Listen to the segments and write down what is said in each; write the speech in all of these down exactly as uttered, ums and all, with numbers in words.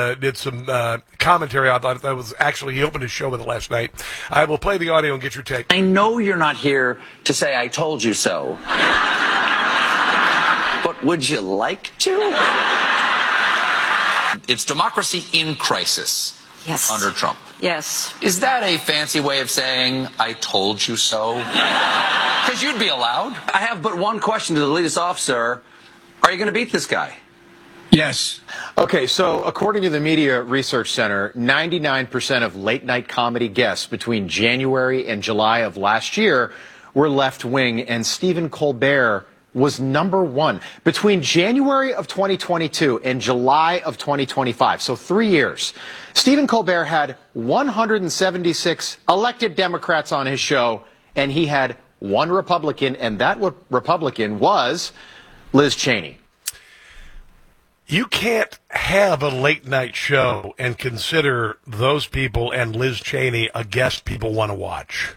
uh, did some uh, commentary. I thought that was actually, he opened his show with it last night. I will play the audio and get your take. I know you're not here to say I told you so. But would you like to? It's democracy in crisis. Yes. Under Trump. Yes. Is that a fancy way of saying, I told you so? Because you'd be allowed. I have but one question to lead us off, sir. Are you going to beat this guy? Yes. Okay, so according to the Media Research Center, ninety-nine percent of late-night comedy guests between January and July of last year were left-wing, and Stephen Colbert was number one. Between January of twenty twenty-two and July of twenty twenty-five, so three years, Stephen Colbert had one hundred seventy-six elected Democrats on his show, and he had one Republican, and that Republican was Liz Cheney. You can't have a late-night show and consider those people and Liz Cheney a guest people want to watch.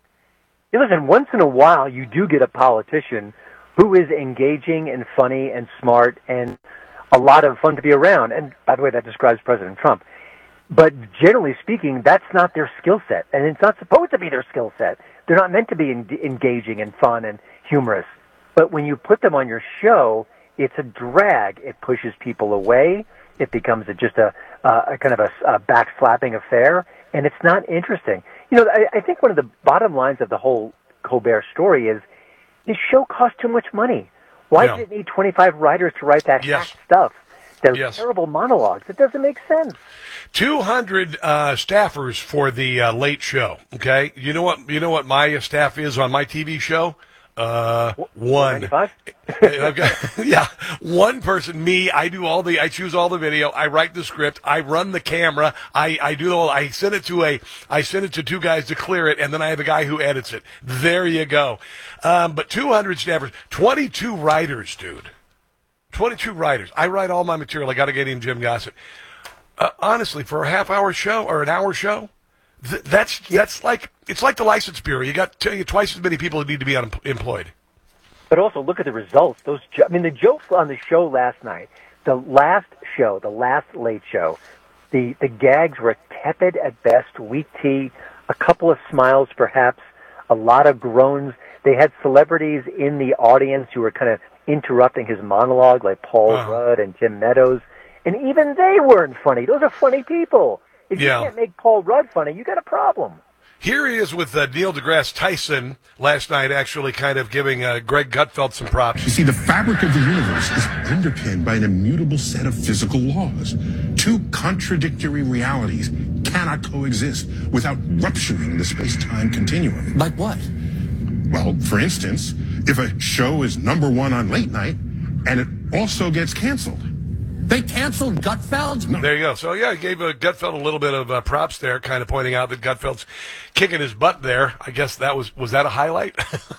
Yeah, listen, once in a while you do get a politician who is engaging and funny and smart and a lot of fun to be around. And by the way, that describes President Trump. But generally speaking, that's not their skill set. And it's not supposed to be their skill set. They're not meant to be en- engaging and fun and humorous. But when you put them on your show, it's a drag. It pushes people away. It becomes a, just a, uh, a kind of a, a backslapping affair. And it's not interesting. You know, I, I think one of the bottom lines of the whole Colbert story is this show cost too much money. Why yeah. did it need twenty-five writers to write that yes. hack stuff? Those yes. terrible monologues. It doesn't make sense. two hundred uh, staffers for the uh, late show. Okay, you know what? You know what my staff is on my T V show. Uh, one. I've got, yeah, one person. Me. I do all the. I choose all the video. I write the script. I run the camera. I I do all. I send it to a. I send it to two guys to clear it, and then I have a guy who edits it. There you go. Um, but two hundred staffers, twenty-two writers, dude. twenty-two writers. I write all my material. I got to get in Jim Gossett. Uh, honestly, for a half-hour show or an hour show, th- that's that's like it's like the license bureau. You got t- twice as many people who need to be unemployed. But also look at the results. Those, jo- I mean, the jokes on the show last night, the last show, the last late show, the the gags were tepid at best, weak tea, a couple of smiles perhaps, a lot of groans. They had celebrities in the audience who were kind of interrupting his monologue, like Paul uh-huh. Rudd and Jim Meadows, and even they weren't funny. Those are funny people. If yeah. you can't make Paul Rudd funny, you got a problem. Here he is with uh, Neil deGrasse Tyson last night, actually kind of giving uh, Greg Gutfeld some props. You see, the fabric of the universe is underpinned by an immutable set of physical laws. Two contradictory realities cannot coexist without rupturing the space-time continuum. Like what? Well, for instance, if a show is number one on late night and it also gets canceled. They canceled Gutfeld? No. There you go. So, yeah, I gave uh, Gutfeld a little bit of uh, props there, kind of pointing out that Gutfeld's kicking his butt there. I guess that was, was that a highlight?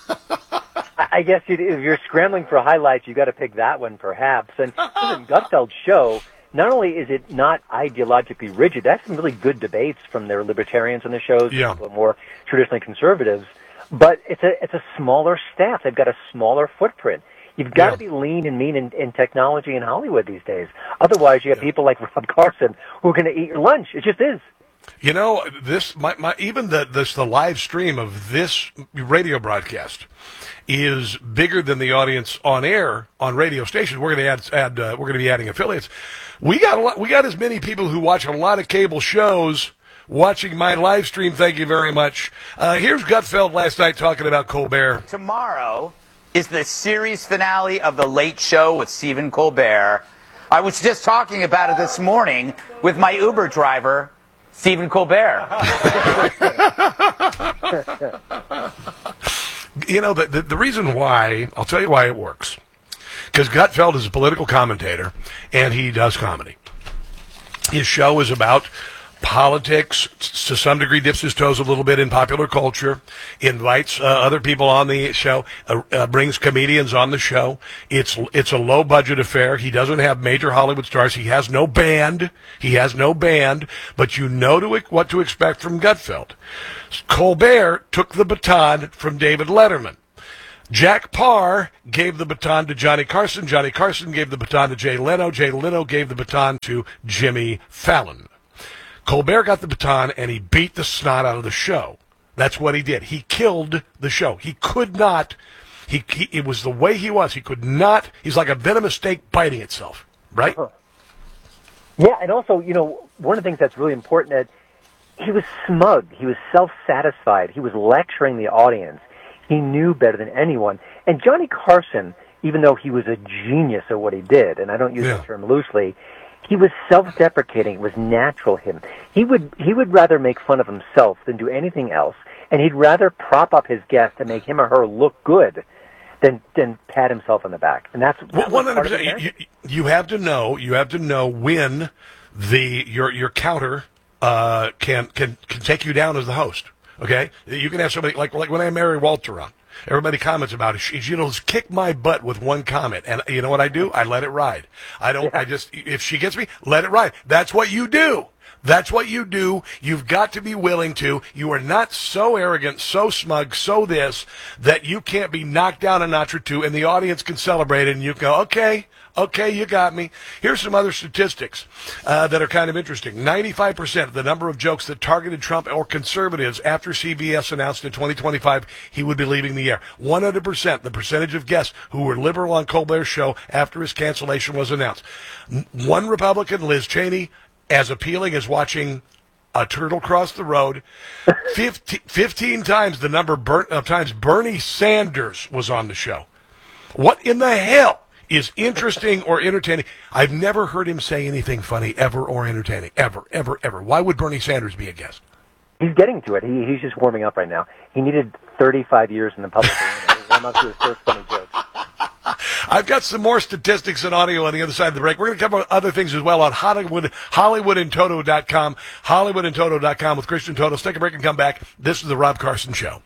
I guess if you're scrambling for highlights, you got to pick that one, perhaps. And listen, Gutfeld's show, not only is it not ideologically rigid, that's some really good debates from their libertarians on the shows, yeah. people more traditionally conservatives, but it's a it's a smaller staff. They've got a smaller footprint. You've got yeah. to be lean and mean in, in technology in Hollywood these days. Otherwise, you have yeah. people like Rob Carson who are going to eat your lunch. It just is. You know, this my, my even the this the live stream of this radio broadcast is bigger than the audience on air on radio stations. We're going to add add uh, we're going to be adding affiliates. We got a lot, we got as many people who watch a lot of cable shows watching my live stream. Thank you very much. Uh, here's Gutfeld last night talking about Colbert. Tomorrow is the series finale of The Late Show with Stephen Colbert. I was just talking about it this morning with my Uber driver, Stephen Colbert. You know, the, the, the reason why, I'll tell you why it works. Because Gutfeld is a political commentator, and he does comedy. His show is about politics, to some degree dips his toes a little bit in popular culture, invites uh, other people on the show, uh, uh, brings comedians on the show. It's it's a low-budget affair. He doesn't have major Hollywood stars. He has no band. He has no band, but you know to, what to expect from Gutfeld. Colbert took the baton from David Letterman. Jack Paar gave the baton to Johnny Carson. Johnny Carson gave the baton to Jay Leno. Jay Leno gave the baton to Jimmy Fallon. Colbert got the baton, and he beat the snot out of the show. That's what he did. He killed the show. He could not. He, he it was the way he was. He could not. He's like a venomous snake biting itself, right? Uh-huh. Yeah, and also, you know, one of the things that's really important, Ed, he was smug. He was self-satisfied. He was lecturing the audience. He knew better than anyone. And Johnny Carson, even though he was a genius at what he did, and I don't use yeah. that term loosely, he was self-deprecating. It was natural him. He would he would rather make fun of himself than do anything else, and he'd rather prop up his guest and make him or her look good than than pat himself on the back. And that's one hundred percent. You, you have to know. You have to know when the your your counter uh, can can can take you down as the host. Okay, you can have somebody like like when I have Mary Walter on. Everybody comments about it. She, you know, kick my butt with one comment, and you know what I do? I let it ride. I don't. Yeah. I just if she gets me, let it ride. That's what you do. That's what you do. You've got to be willing to. You are not so arrogant, so smug, so this, that you can't be knocked down a notch or two, and the audience can celebrate it, and you go, okay, okay, you got me. Here's some other statistics uh, that are kind of interesting. ninety-five percent of the number of jokes that targeted Trump or conservatives after C B S announced in twenty twenty-five he would be leaving the air. one hundred percent the percentage of guests who were liberal on Colbert's show after his cancellation was announced. One Republican, Liz Cheney, as appealing as watching a turtle cross the road. fifteen, fifteen times the number Ber- of times Bernie Sanders was on the show. What in the hell is interesting or entertaining? I've never heard him say anything funny ever or entertaining. Ever, ever, ever. Why would Bernie Sanders be a guest? He's getting to it. He, he's just warming up right now. He needed thirty-five years in the public arena to warm up to his first funny joke. I've got some more statistics and audio on the other side of the break. We're going to cover other things as well on Hollywood, Hollywood in Toto dot com, Hollywood in Toto dot com with Christian Toto. Let's take a break and come back. This is the Rob Carson Show.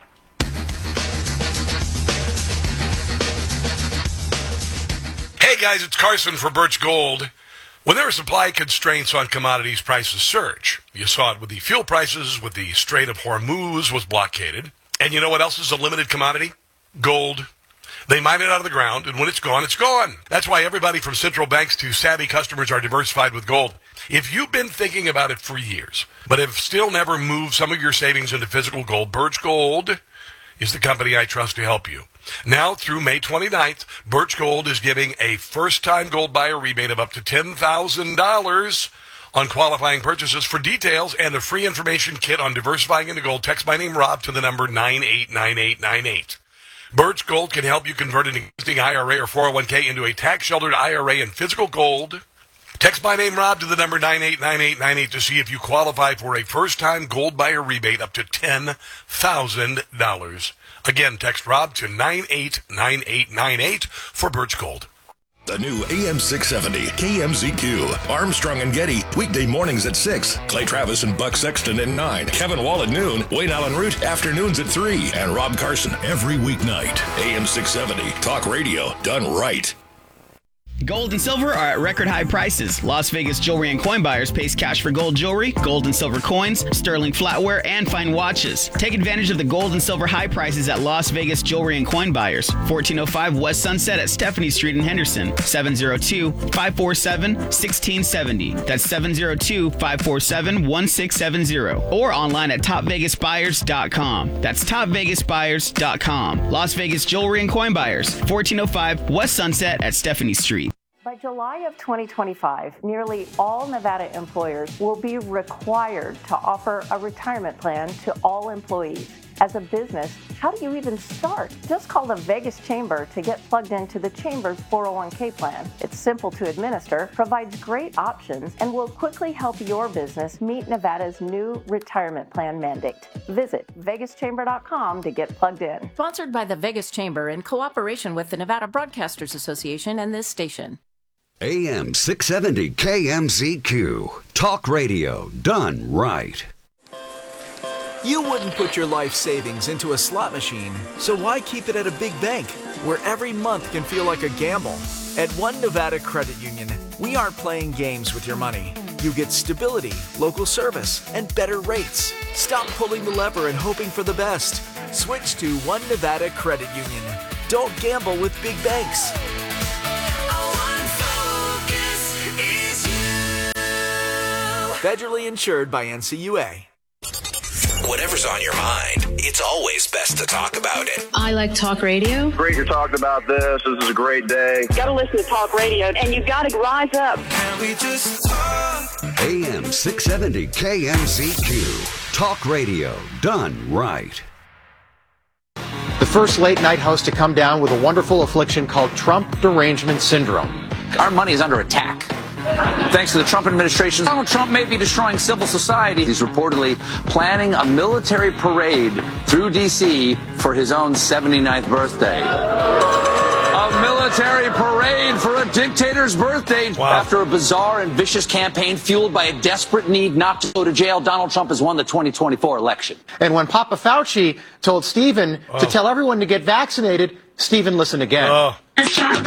Hey, guys, it's Carson for Birch Gold. When there are supply constraints on commodities, prices surge. You saw it with the fuel prices, with the Strait of Hormuz was blockaded. And you know what else is a limited commodity? Gold. They mine it out of the ground, and when it's gone, it's gone. That's why everybody from central banks to savvy customers are diversified with gold. If you've been thinking about it for years, but have still never moved some of your savings into physical gold, Birch Gold is the company I trust to help you. Now, through May twenty-ninth, Birch Gold is giving a first-time gold buyer rebate of up to ten thousand dollars on qualifying purchases. For details and a free information kit on diversifying into gold, text my name, Rob, to the number nine eight nine eight nine eight. Birch Gold can help you convert an existing I R A or four oh one k into a tax-sheltered I R A in physical gold. Text my name, Rob, to the number nine eight nine eight nine eight to see if you qualify for a first-time gold buyer rebate up to ten thousand dollars. Again, text Rob to nine eight nine eight nine eight for Birch Gold. The new A M six seventy K M Z Q. Armstrong and Getty, weekday mornings at six. Clay Travis and Buck Sexton at nine. Kevin Wall at noon. Wayne Allen Root, afternoons at three. And Rob Carson every weeknight. A M six seventy. Talk radio done right. Gold and silver are at record high prices. Las Vegas Jewelry and Coin Buyers pays cash for gold jewelry, gold and silver coins, sterling flatware, and fine watches. Take advantage of the gold and silver high prices at Las Vegas Jewelry and Coin Buyers. fourteen oh five West Sunset at Stephanie Street in Henderson. seven oh two, five four seven, one six seven oh. That's seven oh two, five four seven, one six seven oh. Or online at top vegas buyers dot com. That's top vegas buyers dot com. Las Vegas Jewelry and Coin Buyers. fourteen oh five West Sunset at Stephanie Street. By July of twenty twenty-five, nearly all Nevada employers will be required to offer a retirement plan to all employees. As a business, how do you even start? Just call the Vegas Chamber to get plugged into the Chamber's four oh one k plan. It's simple to administer, provides great options, and will quickly help your business meet Nevada's new retirement plan mandate. Visit vegas chamber dot com to get plugged in. Sponsored by the Vegas Chamber in cooperation with the Nevada Broadcasters Association and this station. A M six seventy K M Z Q. Talk radio done right. You wouldn't put your life savings into a slot machine, so why keep it at a big bank where every month can feel like a gamble? At One Nevada Credit Union, we aren't playing games with your money. You get stability, local service, and better rates. Stop pulling the lever and hoping for the best. Switch to One Nevada Credit Union. Don't gamble with big banks. Federally insured by N C U A. Whatever's on your mind, it's always best to talk about it. I like talk radio. Great you're talking about this. This is a great day. Got to listen to talk radio, and you got to rise up. Can we just talk? A M six seventy K M Z Q. Talk radio done right. The first late night host to come down with a wonderful affliction called Trump derangement syndrome. Our money is under attack. Thanks to the Trump administration, Donald Trump may be destroying civil society. He's reportedly planning a military parade through D C for his own seventy-ninth birthday. A military parade for a dictator's birthday. Wow. After a bizarre and vicious campaign fueled by a desperate need not to go to jail, Donald Trump has won the twenty twenty-four election. And when Papa Fauci told Stephen oh. to tell everyone to get vaccinated, Stephen listened again. Oh. Trump